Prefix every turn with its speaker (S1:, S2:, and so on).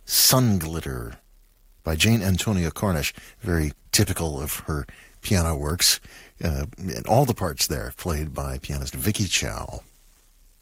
S1: Sun Glitter by Jane Antonia Cornish, very typical of her piano works. And all the parts there played by pianist Vicky Chow.